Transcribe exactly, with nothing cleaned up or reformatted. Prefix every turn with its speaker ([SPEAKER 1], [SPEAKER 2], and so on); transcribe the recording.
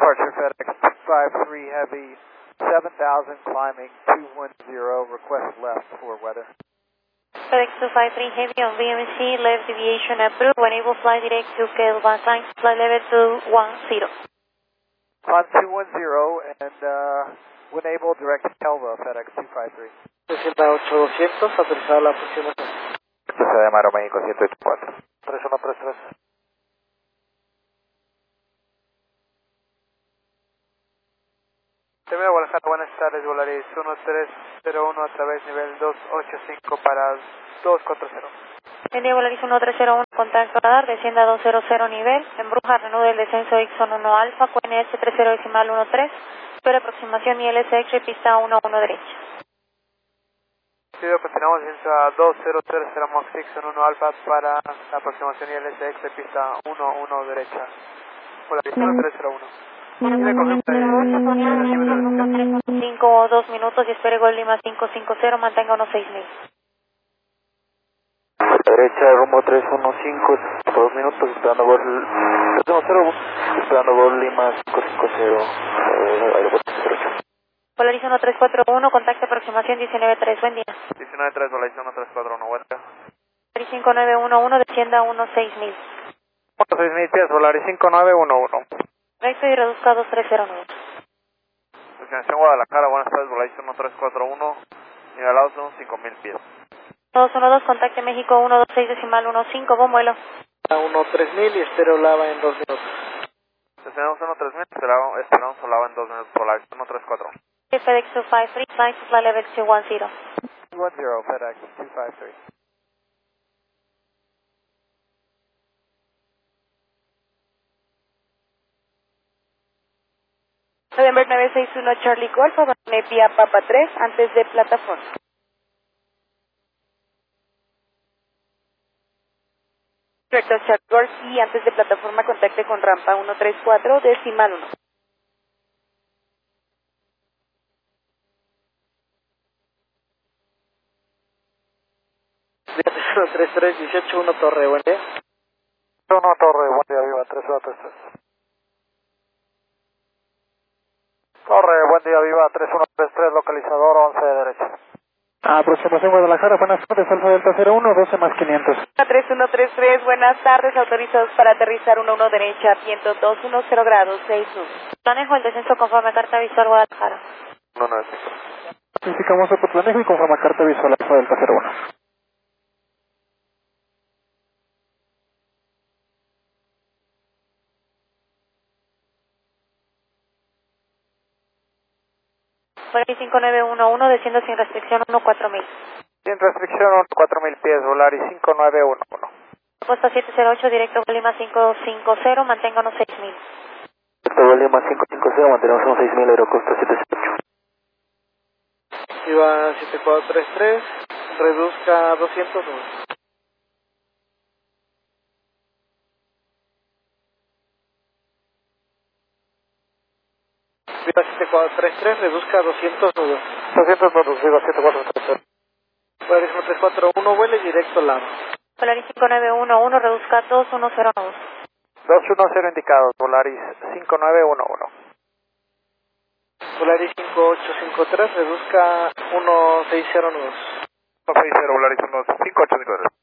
[SPEAKER 1] departure FedEx two five three Heavy, seven thousand climbing two one zero, request left for weather.
[SPEAKER 2] FedEx two five three Heavy on V M C, left deviation approved, when able fly direct to Kelvin sign, flight level two one zero.
[SPEAKER 1] On two one zero and uh, when able direct to Kelva, FedEx two five three.
[SPEAKER 3] Descienda ocho doscientos, aterrizada la aproximación.
[SPEAKER 1] Ciudad de Maro, México, ciento ochenta y cuatro.
[SPEAKER 3] tres uno tres tres.
[SPEAKER 4] Primero Guadalajara, buenas tardes, Volaris uno tres cero uno a través nivel dos ocho cinco para dos cuatro cero.
[SPEAKER 2] En día Volaris uno tres cero uno, contacto radar, descienda dos cero cero nivel, embruja, reanude el descenso Ixon uno Alfa, Q N S tres cero decimal uno tres, espera aproximación I L S X, pista uno uno derecha.
[SPEAKER 4] Sí, continuamos descenso a dos cero cero cero Max Ixon uno Alfa para la aproximación I L S X, pista uno uno derecha. Volaris uno tres cero uno.
[SPEAKER 2] cinco o dos minutos y espere Gol Lima cinco cinco cero, mantenga unos seis mil.
[SPEAKER 3] Derecha, rumbo tres uno cinco, dos minutos, esperando Gol tres uno cero, esperando Gol Lima cinco cinco cero, eh, aeropuerto cero ocho.
[SPEAKER 2] Polaris uno tres cuatro uno, contacto aproximación diecinueve tres, buen día.
[SPEAKER 4] diecinueve tres, Volaris uno tres cuatro uno, buen día.
[SPEAKER 2] Polaris cinco nueve uno uno, descienda uno seis mil.
[SPEAKER 1] uno seis mil pies, Volaris cinco nueve uno uno.
[SPEAKER 2] Recto y reduzca a dos tres cero nueve.
[SPEAKER 4] Destinación Guadalajara, buenas tardes, Volaris uno tres cuatro uno, nivelados son cinco mil pies.
[SPEAKER 2] dos uno dos, contacte México uno dos seis decimal uno cinco, buen vuelo.
[SPEAKER 3] A uno tres mil y espero lava en dos minutos.
[SPEAKER 4] Destinamos uno tres mil, esperamos, esperamos Solava en dos minutos, Volaris uno tres cuatro.
[SPEAKER 2] FedEx two five three, flight to flight level two one zero.
[SPEAKER 1] two one zero, FedEx two five three.
[SPEAKER 2] November nueve seis uno Charlie Golf, abandone vía Papa tres antes de plataforma. Directo Charlie Golf y antes de plataforma contacte con rampa uno tres cuatro decimal uno.
[SPEAKER 3] uno tres tres dieciocho uno Torre, buen día.
[SPEAKER 1] uno Torre, buen día, viva tres uno tres tres. Torre, buen día, viva tres uno tres tres, localizador once de derecha.
[SPEAKER 3] Aproximación Guadalajara, buenas tardes, Alfa Delta cero uno, doce más quinientos.
[SPEAKER 2] tres uno tres tres, buenas tardes, autorizados para aterrizar uno uno derecha, viento dos uno cero grados, seis uno. Planejo el descenso conforme a carta visual Guadalajara.
[SPEAKER 4] uno nueve cinco.
[SPEAKER 3] Verificamos otro planejo y conforme a carta visual Alfa Delta cero uno.
[SPEAKER 2] Volaris cinco nueve uno uno, desciendo sin restricción uno cuatro mil.
[SPEAKER 1] Sin restricción cuatro mil pies, Volaris cinco nueve uno uno.
[SPEAKER 2] Costa siete cero ocho, directo Lima cinco cinco cero, mantenga unos seis mil.
[SPEAKER 3] Directo Lima cinco cinco cero, mantenemos unos seis mil, Aerocosta siete cero ocho. Iba siete cuatro tres tres, reduzca a doscientos uno. Viva siete cuatro tres tres, reduzca a doscientos nudos.
[SPEAKER 1] doscientos nudos, viva siete cuatro tres tres.
[SPEAKER 3] Volaris uno tres cuatro uno, vuele directo Lama.
[SPEAKER 2] Volaris cinco nueve uno uno, reduzca a dos uno cero nudos.
[SPEAKER 1] dos uno cero indicados, Volaris cinco nueve uno uno.
[SPEAKER 3] Volaris cinco ocho cinco tres, reduzca a uno seis cero nudos.
[SPEAKER 4] uno seis cero, Volaris uno cinco ocho cinco tres.